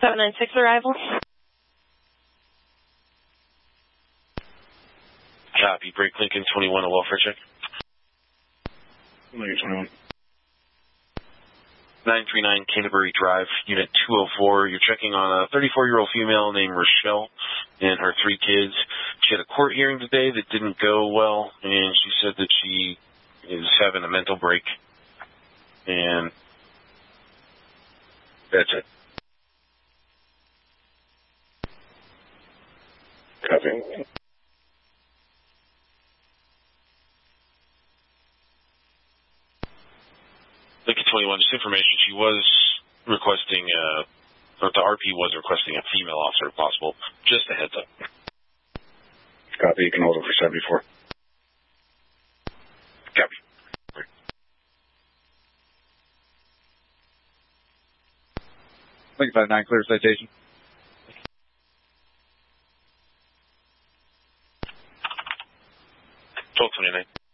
796 arrival. Copy. Break Lincoln 21, a welfare check. Lincoln 21. 939 Canterbury Drive, Unit 204. You're checking on a 34-year-old female named Rochelle and her 3 kids. She had a court hearing today that didn't go well, and she said that she is having a mental break. And that's it. Copy. Lincoln 21, just information, she was requesting, the RP was requesting a female officer if possible. Just a heads up. Copy, you can hold it for 74. Copy. Lincoln 59, clear citation. 1229.